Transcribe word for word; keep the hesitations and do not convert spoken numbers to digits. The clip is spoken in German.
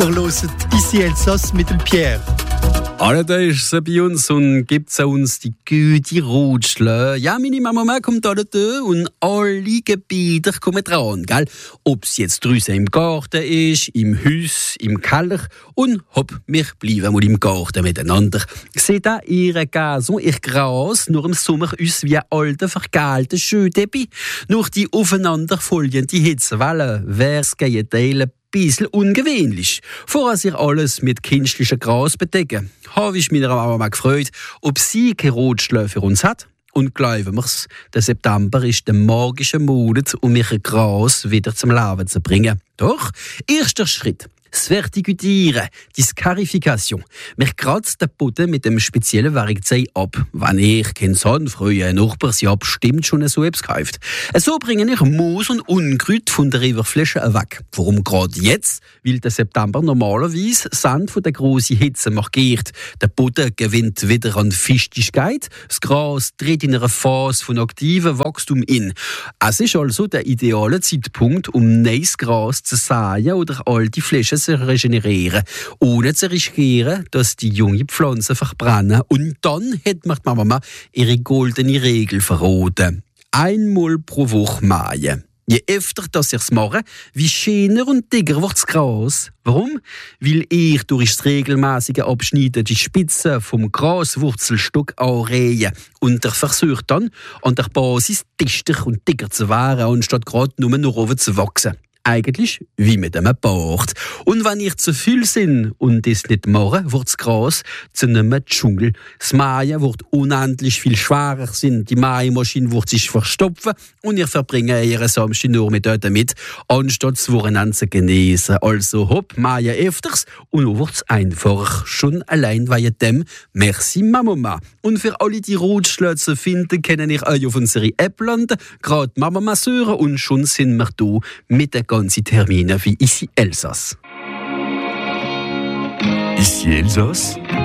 Ihr hört «Ici Elsass» mit dem Pierre. Alle da ist es bei uns und gibt es uns die gute Rutschle. Ja, meine Mama kommt da und alle Gebieter kommen dran, gell? Ob es jetzt draussen im Garten ist, im Haus, im Keller und hopp, wir bleiben mal im Garten miteinander. Seht ihr ihre Gason, ihr Gras, nur im Sommer uns wie ein alter, vergelter Schödebi. Nur die aufeinanderfolgende Hitzewelle, wär's gehen teilen, bisschen ungewöhnlich. Vorher sich alles mit künstlichem Gras bedecken. Habe ich meiner Mama gefreut, ob sie keine Rotschläge für uns hat. Und glauben wir's, der September ist der magische Monat, um ihr Gras wieder zum Leben zu bringen. Doch, erster Schritt. Das Vertikutieren, die Scarification. Wir kratzen den Boden mit dem speziellen Werkzeug ab. Wenn ich kein Sonnenfrühe Nachbar sie ab, bestimmt schon so etwas gekauft. So bringe ich Moos und Unkraut von der Riverfläche weg. Warum gerade jetzt? Weil der September normalerweise Sand von der grossen Hitze markiert. Der Boden gewinnt wieder an Festigkeit. Das Gras tritt in einer Phase von aktivem Wachstum in. Es ist also der ideale Zeitpunkt, um neues Gras zu säen oder alte Flächen zu regenerieren, ohne zu riskieren, dass die junge Pflanzen verbrennen. Und dann hat mir die Mama ihre goldene Regel verraten. Einmal pro Woche mähen. Je öfter das ich's mache, wie schöner und dicker wird das Gras. Warum? Weil ich durch das regelmäßige Abschneiden die Spitze vom Graswurzelstock anreihe und er versucht dann, an der Basis dichter und dicker zu werden, anstatt gerade nur nach oben zu wachsen. Eigentlich wie mit einem Bart. Und wenn ich zu viel sind und das nicht mache, wird das Gras zu einem Dschungel. Das Mähen wird unendlich viel schwerer sein. Die Mähmaschine wird sich verstopfen und ihr verbringt ihre Samstag nur mit dort mit, anstatt das Wochenende zu genießen. Also hopp, mähen öfters und dann wird's einfacher. Schon allein wegen dem merci Mama. Und für alle, die Rotschläge zu finden, können ich euch auf unsere App landen, gerade Mama Masseure, und schon sind wir da mit der ganzen Termine wie «Ici Elsass». «Ici Elsass»